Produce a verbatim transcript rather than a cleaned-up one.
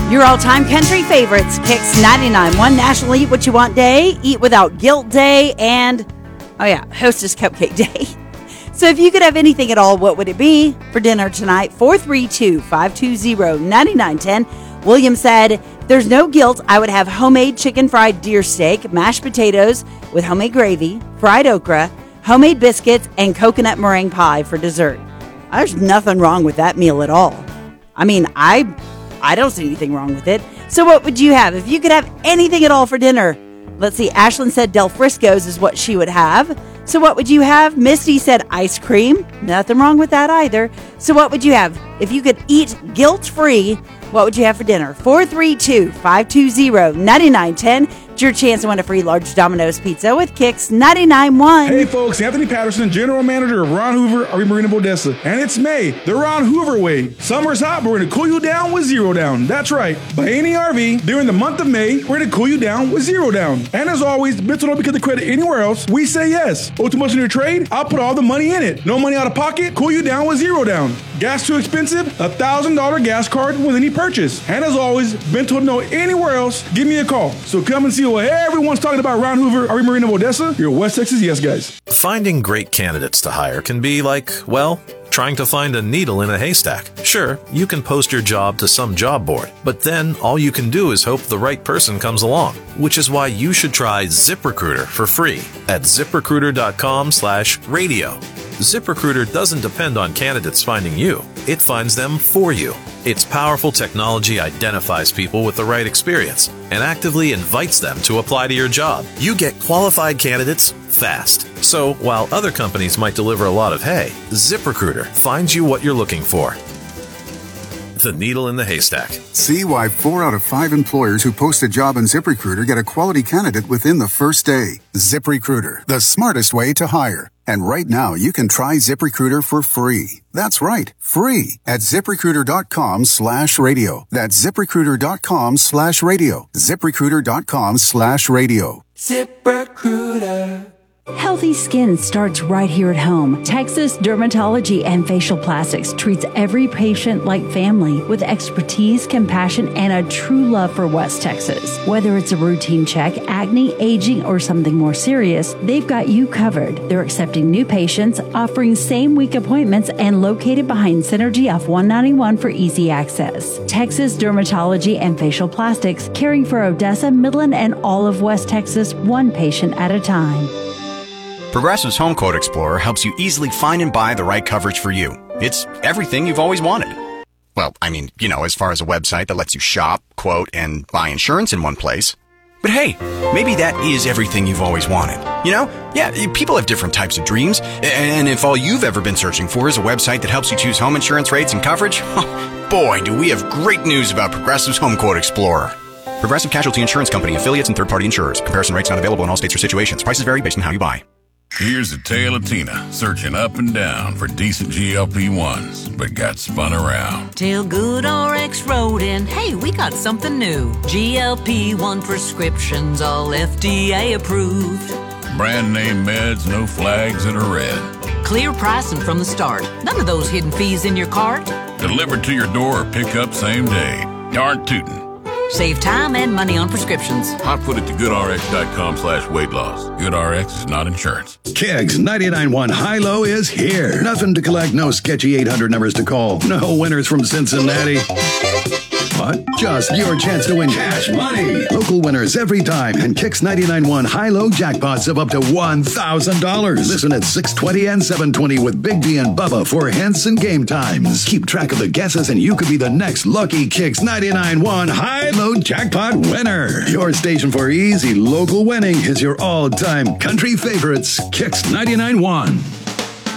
Your all-time country favorites, Kicks ninety-nine point one National Eat What You Want Day, Eat Without Guilt Day, and, oh yeah, Hostess Cupcake Day. So if you could have anything at all, what would it be for dinner tonight? four three two, five two zero, nine nine one zero. William said, there's no guilt. I would have homemade chicken fried deer steak, mashed potatoes with homemade gravy, fried okra, homemade biscuits, and coconut meringue pie for dessert. There's nothing wrong with that meal at all. I mean, I... I don't see anything wrong with it. So what would you have if you could have anything at all for dinner? Let's see. Ashlyn said Del Frisco's is what she would have. So what would you have? Misty said ice cream. Nothing wrong with that either. So what would you have? If you could eat guilt-free, what would you have for dinner? four three two, five two zero, nine nine one zero. It's your chance to win a free large Domino's pizza with Kicks ninety-nine point one. Hey folks, Anthony Patterson, General Manager of Ron Hoover, Army Marine of Odessa. And it's May, the Ron Hoover way. Summer's hot, but we're going to cool you down with zero down. That's right. By any R V, during the month of May, we're going to cool you down with zero down. And as always, Bits don't because of credit anywhere else, we say yes. Owe too much in your trade? I'll put all the money in it. No money out of pocket? Cool you down with zero down. Gas too expensive? A one thousand dollars gas card with any purchase. And as always, Ben told know anywhere else, give me a call. So come and see what everyone's talking about. Ron Hoover, Army Marine of Odessa, your West Texas yes guys. Finding great candidates to hire can be like, well, trying to find a needle in a haystack. Sure, you can post your job to some job board, but then all you can do is hope the right person comes along, which is why you should try ZipRecruiter for free at ZipRecruiter.com slash radio. ZipRecruiter doesn't depend on candidates finding you. It finds them for you. Its powerful technology identifies people with the right experience and actively invites them to apply to your job. You get qualified candidates fast. So while other companies might deliver a lot of hay, ZipRecruiter finds you what you're looking for. The needle in the haystack. See why four out of five employers who post a job on ZipRecruiter get a quality candidate within the first day. ZipRecruiter, the smartest way to hire. And right now, you can try ZipRecruiter for free. That's right, free at ZipRecruiter.com slash radio. That's ZipRecruiter.com slash radio. ZipRecruiter.com slash radio. ZipRecruiter. Healthy skin starts right here at home. Texas Dermatology and Facial Plastics treats every patient like family with expertise, compassion, and a true love for West Texas. Whether it's a routine check, acne, aging, or something more serious, they've got you covered. They're accepting new patients, offering same-week appointments, and located behind Synergy off one ninety-one for easy access. Texas Dermatology and Facial Plastics, caring for Odessa, Midland, and all of West Texas, one patient at a time. Progressive's Home Quote Explorer helps you easily find and buy the right coverage for you. It's everything you've always wanted. Well, I mean, you know, as far as a website that lets you shop, quote, and buy insurance in one place. But hey, maybe that is everything you've always wanted. You know? Yeah, people have different types of dreams. And if all you've ever been searching for is a website that helps you choose home insurance rates and coverage, boy, do we have great news about Progressive's Home Quote Explorer. Progressive Casualty Insurance Company, affiliates, and third-party insurers. Comparison rates not available in all states or situations. Prices vary based on how you buy. Here's the tale of Tina, searching up and down for decent G L P ones, but got spun around. Till GoodRx wrote in, hey, we got something new. G L P one prescriptions, all F D A approved. Brand name meds, no flags that are red. Clear pricing from the start. None of those hidden fees in your cart. Delivered to your door or pick up same day. Darn tootin'. Save time and money on prescriptions. Hot foot it to GoodRx.com slash weight loss. GoodRx is not insurance. Kicks ninety-nine point one High-Low is here. Nothing to collect, no sketchy eight hundred numbers to call. No winners from Cincinnati. What? Just your chance to win cash money. Local winners every time and Kicks ninety-nine point one High-Low jackpots of up to one thousand dollars. Listen at six twenty and seven twenty with Big D and Bubba for Henson Game Times. Keep track of the guesses and you could be the next lucky Kicks ninety-nine point one High-Low jackpot winner. Your station for easy local winning is your all-time country favorites, Kicks ninety-nine point one.